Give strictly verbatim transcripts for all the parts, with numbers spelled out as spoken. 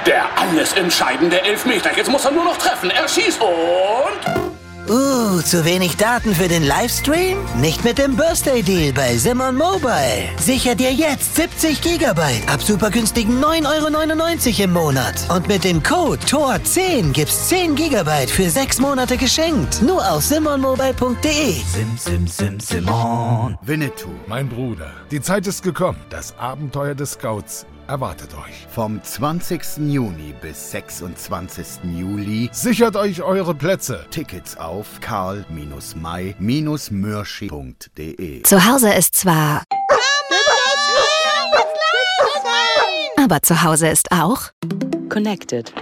Der alles entscheidende Elfmeter. Jetzt muss er nur noch treffen. Er schießt und... Uh, zu wenig Daten für den Livestream? Nicht mit dem Birthday Deal bei Simon Mobile. Sicher dir jetzt siebzig Gigabyte ab super günstigen neun Euro neunundneunzig im Monat. Und mit dem Code T O R zehn gibt's zehn Gigabyte für sechs Monate geschenkt. Nur auf simon mobile punkt de. Sim, sim, sim, Simon. Winnetou. Mein Bruder, die Zeit ist gekommen. Das Abenteuer des Scouts erwartet euch. Vom zwanzigsten Juni bis sechsundzwanzigsten Juli. Sichert euch eure Plätze. Tickets auf karl may mürschig punkt de. Zu Hause ist zwar... Aber zu Hause ist auch... Connected.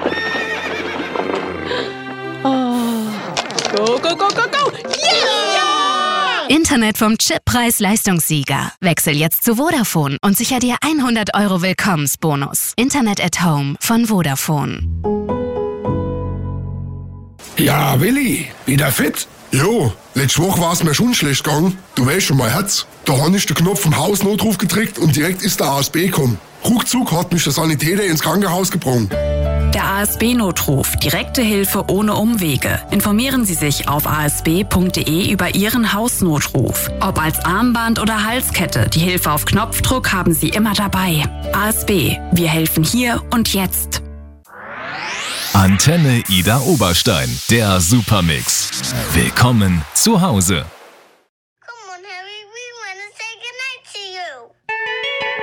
Oh. Go, go, go, go, go! Yeah! Internet vom Chip-Preis-Leistungssieger. Wechsel jetzt zu Vodafone und sicher dir hundert Euro Willkommensbonus. Internet at Home von Vodafone. Ja, Willi, wieder fit? Jo, letzte Woche war es mir schon schlecht gegangen. Du weißt schon, mein Herz. Da habe ich den Knopf vom Hausnotruf gedrückt und direkt ist der A S B gekommen. Ruckzuck hat mich der Sanitäter ins Krankenhaus gebracht. Der A S B-Notruf. Direkte Hilfe ohne Umwege. Informieren Sie sich auf a s b punkt de über Ihren Hausnotruf. Ob als Armband oder Halskette, die Hilfe auf Knopfdruck haben Sie immer dabei. A S B. Wir helfen hier und jetzt. Antenne Ida Oberstein. Der Supermix. Willkommen zu Hause.